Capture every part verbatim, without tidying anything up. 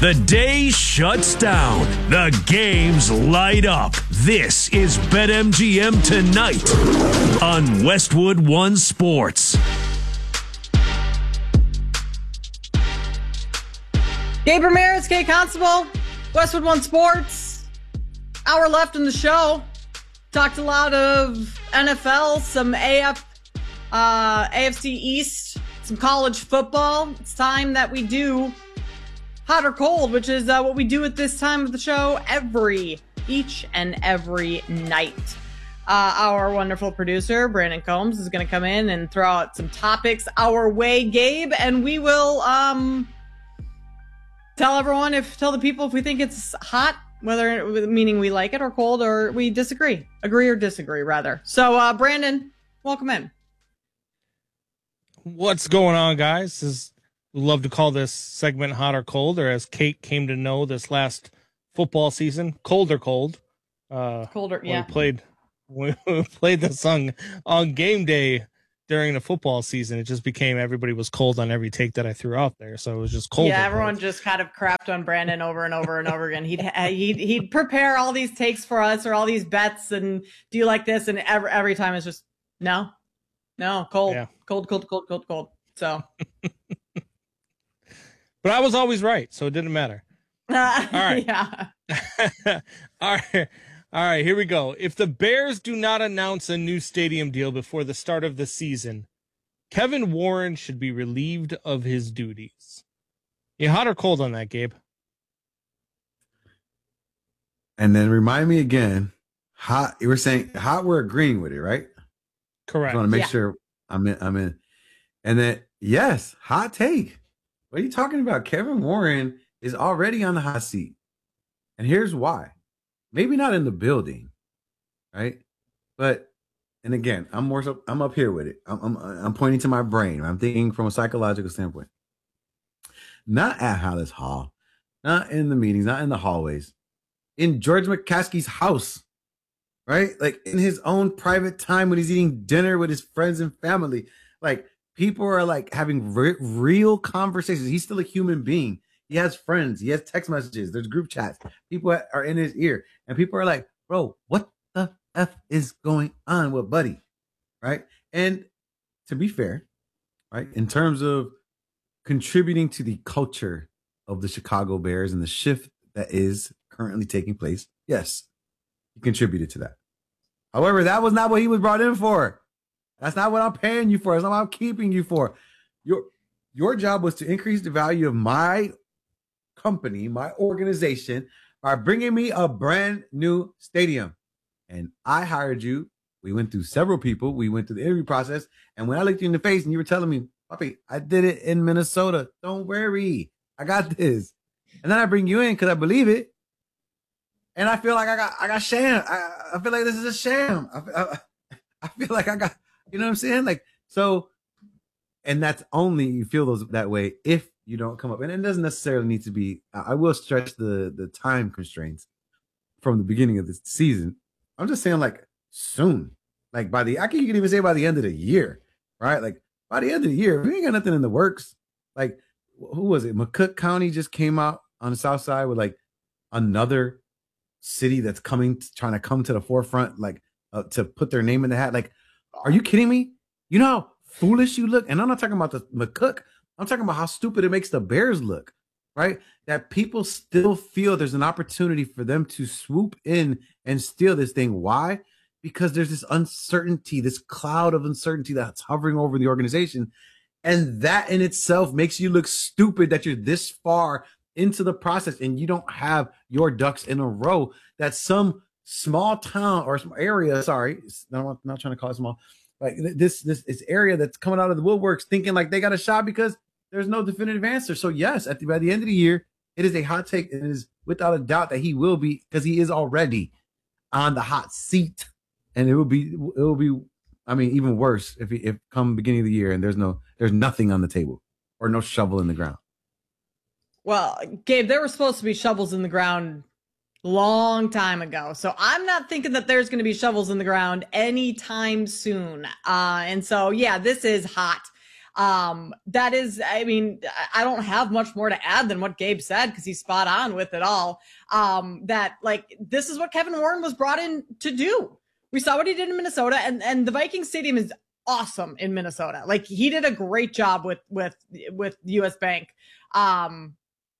The day shuts down. The games light up. This is BetMGM Tonight on Westwood One Sports. Gabe Ramirez, Kate Constable, Westwood One Sports. Hour left in the show. Talked a lot of N F L, some A F, uh, A F C East, some college football. It's time that we do hot or cold, which is uh, what we do at this time of the show every, each and every night. Uh, our wonderful producer, Brandon Combs, is going to come in and throw out some topics our way, Gabe, and we will um, tell everyone, if tell the people if we think it's hot, whether meaning we like it, or cold, or we disagree, agree or disagree, rather. So, uh, Brandon, welcome in. What's going on, guys? This is We love to call this segment hot or cold, or as Kate came to know this last football season, cold or cold. Uh, Colder, yeah. We played, we played the song on game day during the football season. It just became everybody was cold on every take that I threw out there, so it was just cold. Yeah, everyone just kind of crapped on Brandon over and over and over again. He'd he'd he'd prepare all these takes for us or all these bets and do you like this, and every every time it's just no, no, cold, yeah. cold, cold, cold, cold, cold. So. But I was always right, so it didn't matter. Uh, All right. Yeah. All right. All right, here we go. If the Bears do not announce a new stadium deal before the start of the season, Kevin Warren should be relieved of his duties. You hot or cold on that, Gabe? And then remind me again, hot, you were saying hot, we're agreeing with it, right? Correct. I want to make Yeah. sure I'm in, I'm in. And then, yes, hot take. What are you talking about? Kevin Warren is already on the hot seat. And here's why. Maybe not in the building, right? But, and again, I'm more so, I'm up here with it. I'm, I'm, I'm pointing to my brain. I'm thinking from a psychological standpoint. Not at Hallis Hall, not in the meetings, not in the hallways, in George McCaskey's house, right? Like in his own private time when he's eating dinner with his friends and family. Like, people are like having re- real conversations. He's still a human being. He has friends. He has text messages. There's group chats. People are in his ear. And people are like, bro, what the F is going on with Buddy? Right? And to be fair, right, in terms of contributing to the culture of the Chicago Bears and the shift that is currently taking place, yes, he contributed to that. However, that was not what he was brought in for. That's not what I'm paying you for. That's not what I'm keeping you for. Your, your job was to increase the value of my company, my organization, by bringing me a brand new stadium. And I hired you. We went through several people. We went through the interview process. And when I looked you in the face and you were telling me, Puppy, I did it in Minnesota. Don't worry. I got this. And then I bring you in because I believe it. And I feel like I got I got sham. I, I feel like this is a sham. I, I, I feel like I got... You know what I'm saying? Like, so, and that's only, you feel those that way if you don't come up. And it doesn't necessarily need to be, I will stretch the, the time constraints from the beginning of the season. I'm just saying, like, soon. Like, by the, I can, you can even say by the end of the year, right? Like, by the end of the year, we ain't got nothing in the works. Like, who was it? McCook County just came out on the south side with, like, another city that's coming, trying to come to the forefront, like, uh, to put their name in the hat. Like, are you kidding me? You know how foolish you look? And I'm not talking about the McCook. I'm talking about how stupid it makes the Bears look, right? That people still feel there's an opportunity for them to swoop in and steal this thing. Why? Because there's this uncertainty, this cloud of uncertainty that's hovering over the organization. And that in itself makes you look stupid that you're this far into the process and you don't have your ducks in a row, that some small town or some area, sorry, I'm not trying to call it small, like this, this, this area that's coming out of the woodworks thinking like they got a shot because there's no definitive answer. So yes, at the, by the end of the year, it is a hot take. It is without a doubt that he will be, because he is already on the hot seat, and it will be, it will be, I mean, even worse if he, if come beginning of the year and there's no, there's nothing on the table or no shovel in the ground. Well, Gabe, there were supposed to be shovels in the ground long time ago. So I'm not thinking that there's going to be shovels in the ground anytime soon. Uh, and so, yeah, this is hot. Um, that is, I mean, I don't have much more to add than what Gabe said because he's spot on with it all. Um, that like this is what Kevin Warren was brought in to do. We saw what he did in Minnesota, and and the Viking Stadium is awesome in Minnesota. Like he did a great job with with with U S Bank. Um,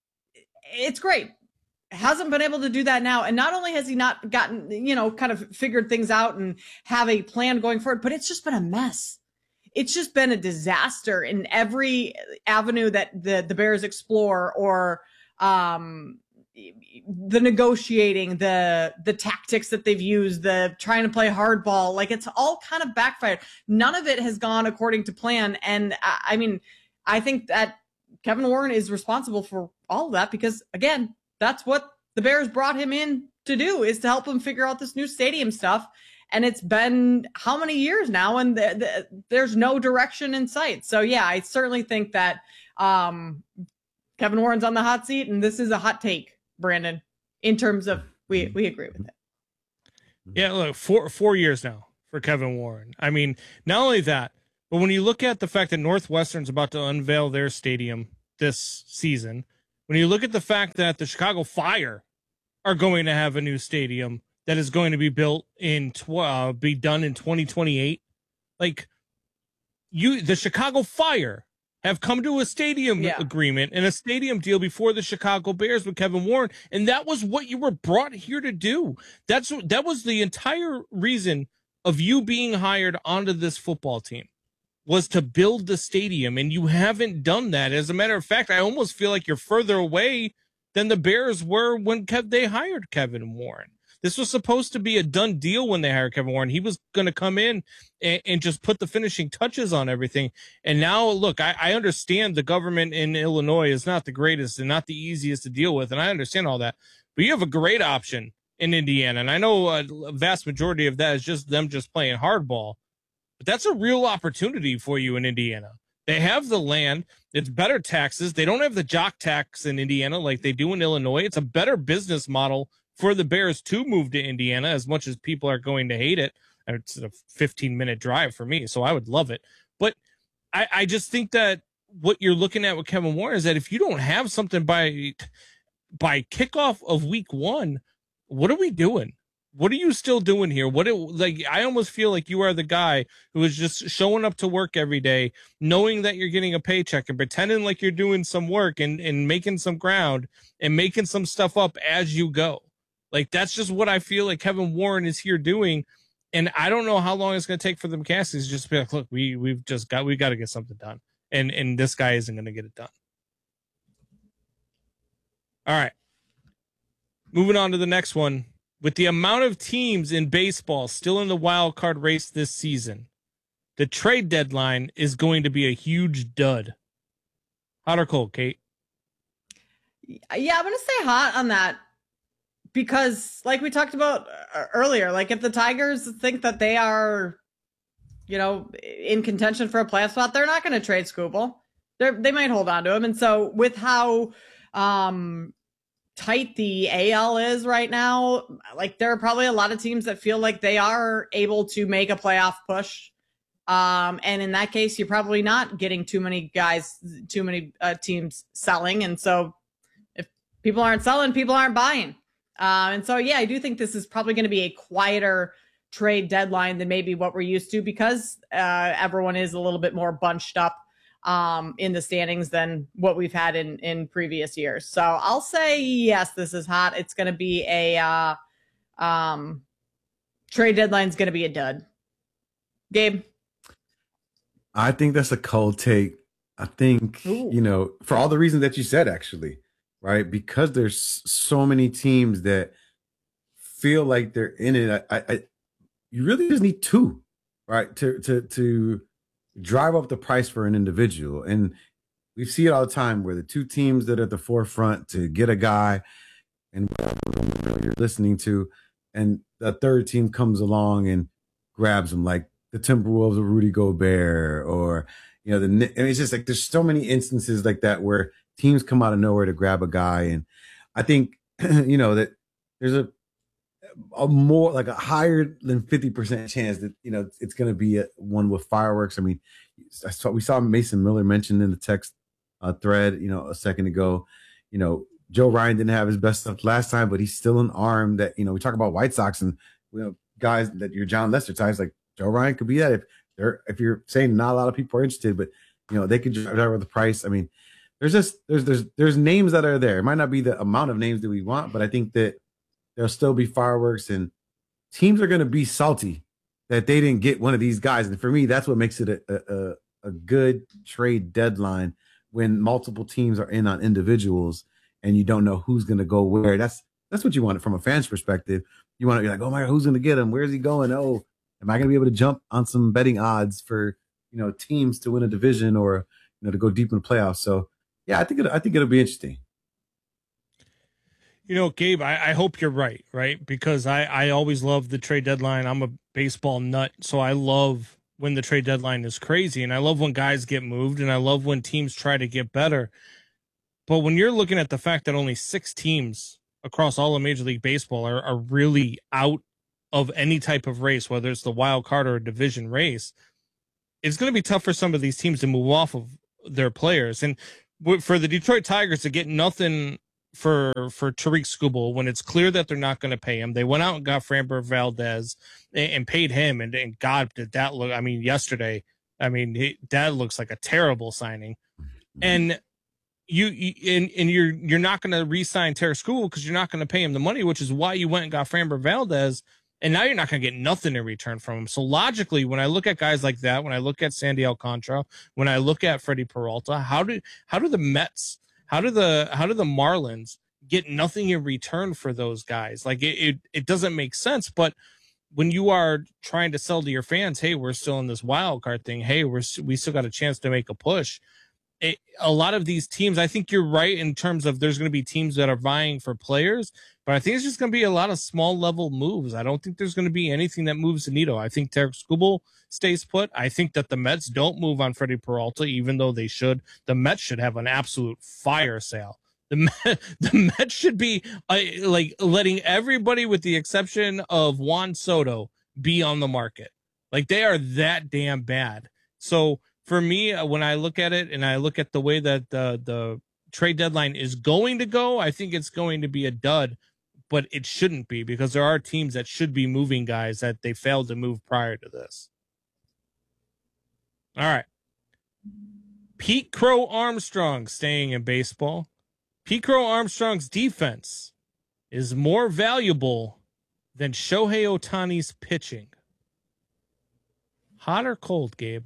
it's great. Hasn't been able to do that now. And not only has he not gotten, you know, kind of figured things out and have a plan going forward, but it's just been a mess. It's just been a disaster in every avenue that the, the Bears explore, or um, the negotiating, the the tactics that they've used, the trying to play hardball. Like it's all kind of backfired. None of it has gone according to plan. And I, I mean, I think that Kevin Warren is responsible for all of that because, again, that's what the Bears brought him in to do, is to help him figure out this new stadium stuff. And it's been how many years now, and the, the, there's no direction in sight. So, yeah, I certainly think that um, Kevin Warren's on the hot seat, and this is a hot take, Brandon, in terms of we we agree with it. Yeah, look, four four years now for Kevin Warren. I mean, not only that, but when you look at the fact that Northwestern's about to unveil their stadium this season, when you look at the fact that the Chicago Fire are going to have a new stadium that is going to be built in, tw- uh, be done in twenty twenty-eight, like you, the Chicago Fire have come to a stadium yeah. agreement and a stadium deal before the Chicago Bears with Kevin Warren. And that was what you were brought here to do. That's, that was the entire reason of you being hired onto this football team, was to build the stadium, and you haven't done that. As a matter of fact, I almost feel like you're further away than the Bears were when Kev- they hired Kevin Warren. This was supposed to be a done deal when they hired Kevin Warren. He was going to come in and, and just put the finishing touches on everything. And now, look, I, I understand the government in Illinois is not the greatest and not the easiest to deal with, and I understand all that. But you have a great option in Indiana, and I know a vast majority of that is just them just playing hardball. But that's a real opportunity for you in Indiana. They have the land. It's better taxes. They don't have the jock tax in Indiana like they do in Illinois. It's a better business model for the Bears to move to Indiana, as much as people are going to hate it. It's a fifteen-minute drive for me, so I would love it. But I, I just think that what you're looking at with Kevin Warren is that if you don't have something by by kickoff of week one, what are we doing? What are you still doing here? What it, like I almost feel like you are the guy who is just showing up to work every day, knowing that you're getting a paycheck and pretending like you're doing some work and, and making some ground and making some stuff up as you go. Like that's just what I feel like Kevin Warren is here doing. And I don't know how long it's going to take for the McCaskies to just be like, look, we, we've just got, we got to get something done. And, and this guy isn't going to get it done. All right. Moving on to the next one. With the amount of teams in baseball still in the wild card race this season, the trade deadline is going to be a huge dud. Hot or cold, Kate? Yeah, I'm going to say hot on that because, like we talked about earlier, like if the Tigers think that they are, you know, in contention for a playoff spot, they're not going to trade Skubal. They they might hold on to him. And so with how um, tight the A L is right now, like there are probably a lot of teams that feel like they are able to make a playoff push. Um, and in that case, you're probably not getting too many guys, too many uh, teams selling. And so if people aren't selling, people aren't buying. Uh, and so, yeah, I do think this is probably going to be a quieter trade deadline than maybe what we're used to because uh, everyone is a little bit more bunched up um, in the standings than what we've had in, in previous years. So I'll say, yes, this is hot. It's going to be a uh, um, trade deadline is going to be a dud. Gabe? I think that's a cold take. I think, Ooh. you know, for all the reasons that you said, actually, right? Because there's so many teams that feel like they're in it. I, I, you really just need two, right? To, to, to drive up the price for an individual. And we see it all the time where the two teams that are at the forefront to get a guy and whatever you're listening to, and the third team comes along and grabs them, like the Timberwolves of Rudy Gobert, or, you know, the, and it's just like, there's so many instances like that where teams come out of nowhere to grab a guy. And I think, you know, that there's a a more like a higher than fifty percent chance that, you know, it's going to be a, one with fireworks. I mean, I saw, we saw Mason Miller mentioned in the text uh, thread, you know, a second ago. You know, Joe Ryan didn't have his best stuff last time, but he's still an arm that, you know, we talk about White Sox and, you know, guys that you're John Lester types, like Joe Ryan could be that if they're, if you're saying not a lot of people are interested, but, you know, they could drive with the price. I mean, there's just, there's, there's, there's names that are there. It might not be the amount of names that we want, but I think that there'll still be fireworks and teams are going to be salty that they didn't get one of these guys. And for me, that's what makes it a, a, a good trade deadline when multiple teams are in on individuals and you don't know who's going to go where. That's, that's what you want from a fan's perspective. You want to be like, oh my God, who's going to get him? Where's he going? Oh, am I going to be able to jump on some betting odds for, you know, teams to win a division or, you know, to go deep in the playoffs? So yeah, I think, it, I think it'll be interesting. You know, Gabe, I, I hope you're right, right? Because I, I always love the trade deadline. I'm a baseball nut, so I love when the trade deadline is crazy, and I love when guys get moved, and I love when teams try to get better. But when you're looking at the fact that only six teams across all of Major League Baseball are, are really out of any type of race, whether it's the wild card or a division race, it's going to be tough for some of these teams to move off of their players. And for the Detroit Tigers to get nothing for for Tariq Skubal when it's clear that they're not going to pay him. They went out and got Framber Valdez and, and paid him, and, and God, did that look, I mean, yesterday, I mean, he, that looks like a terrible signing. And you, you and, and you're you're not going to re-sign Tariq Skubal because you're not going to pay him the money, which is why you went and got Framber Valdez, and now you're not going to get nothing in return from him. So logically, when I look at guys like that, when I look at Sandy Alcantara, when I look at Freddie Peralta, how do how do the Mets How do the how do the Marlins get nothing in return for those guys? Like it, it, it doesn't make sense. But when you are trying to sell to your fans, hey, we're still in this wild card thing. Hey, we're we still got a chance to make a push. It, a lot of these teams, I think you're right in terms of there's going to be teams that are vying for players, but I think it's just going to be a lot of small level moves. I don't think there's going to be anything that moves the needle. I think Tariq Skubal stays put. I think that the Mets don't move on Freddie Peralta, even though they should. The Mets should have an absolute fire sale. The Met, the Mets should be uh, like letting everybody, with the exception of Juan Soto, be on the market. Like they are that damn bad. So for me, when I look at it and I look at the way that the the trade deadline is going to go, I think it's going to be a dud. But it shouldn't be, because there are teams that should be moving guys that they failed to move prior to this. All right. Pete Crow Armstrong staying in baseball. Pete Crow Armstrong's defense is more valuable than Shohei Ohtani's pitching. Hot or cold, Gabe?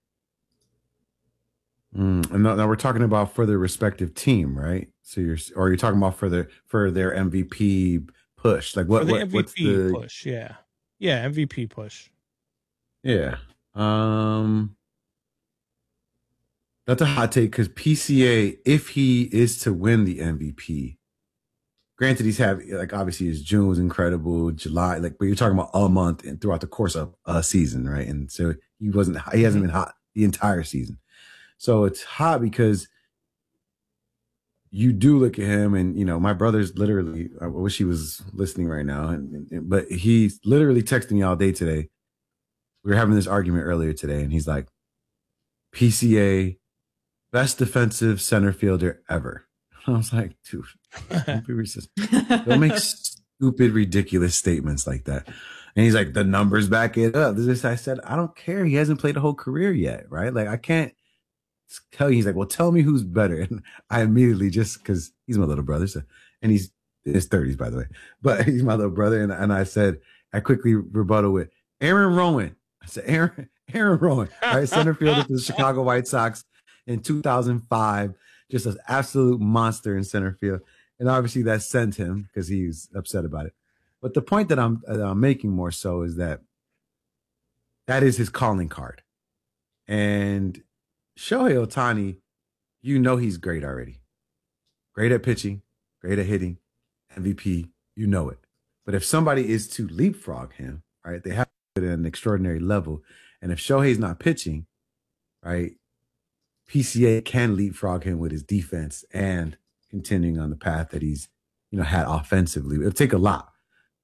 Mm, and now, now we're talking about for their respective team, right? So you're, or you're talking about for their for their M V P push, like what? For the what M V P what's the push? Yeah, yeah, M V P push. Yeah, um, that's a hot take because P C A, if he is to win the M V P, granted he's have like obviously his June was incredible, July, like, but you're talking about a month and throughout the course of a season, right? And so he wasn't, he hasn't been hot the entire season. So it's hot because you do look at him, and you know my brother's literally. I wish he was listening right now, and, and but he's literally texting me all day today. We were having this argument earlier today, and he's like, "P C A, best defensive center fielder ever." And I was like, "Dude, don't be racist. Don't make stupid, ridiculous statements like that." And he's like, "The numbers back it up." This, I said, "I don't care. He hasn't played a whole career yet, right? Like I can't." Tell you, he's like, well, tell me who's better. And I immediately, just because he's my little brother, so, and he's in his thirties, by the way, but he's my little brother. And, and I said, I quickly rebuttal with Aaron Rowan. I said, Aaron, Aaron Rowan, right? Center fielder for the Chicago White Sox in two thousand five, just an absolute monster in center field. And obviously that sent him because he's upset about it. But the point that I'm, that I'm making more so is that that is his calling card. And Shohei Ohtani, you know he's great already. Great at pitching, great at hitting, M V P, you know it. But if somebody is to leapfrog him, right, they have to put it at an extraordinary level. And if Shohei's not pitching, right, P C A can leapfrog him with his defense and continuing on the path that he's, you know, had offensively. It'll take a lot.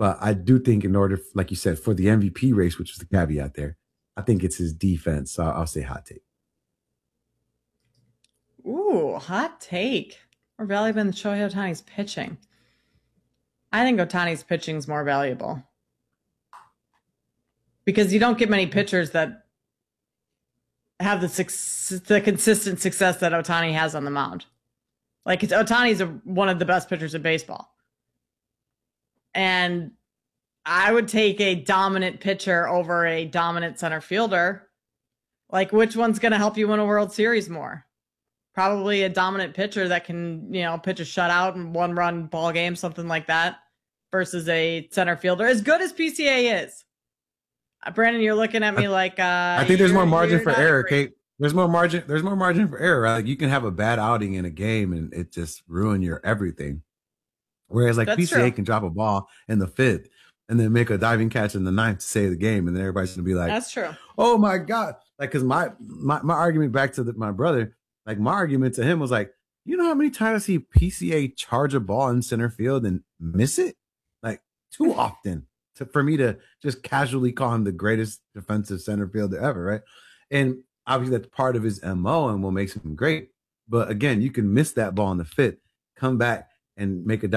But I do think in order, like you said, for the M V P race, which was the caveat there, I think it's his defense. So I'll say hot take. Ooh, hot take. More valuable than Shohei Ohtani's pitching. I think Ohtani's pitching is more valuable. Because you don't get many pitchers that have the success, the consistent success that Ohtani has on the mound. Like, it's, Ohtani's a, one of the best pitchers in baseball. And I would take a dominant pitcher over a dominant center fielder. Like, which one's going to help you win a World Series more? Probably a dominant pitcher that can, you know, pitch a shutout and one run ball game, something like that, versus a center fielder. As good as P C A is. Uh, Brandon, you're looking at me like uh, I think there's more margin for error, agree. Kate. There's more margin. There's more margin for error. Right? Like, you can have a bad outing in a game and it just ruin your everything. Whereas like That's P C A true. can drop a ball in the fifth and then make a diving catch in the ninth to save the game, and then everybody's gonna be like, That's true. "Oh my god!" Like, because my, my my argument back to the, my brother, like my argument to him was like, you know how many times I see P C A charge a ball in center field and miss it, like too often to for me to just casually call him the greatest defensive center fielder ever, right? And obviously that's part of his M O and what makes him great. But again, you can miss that ball in the fifth, come back and make a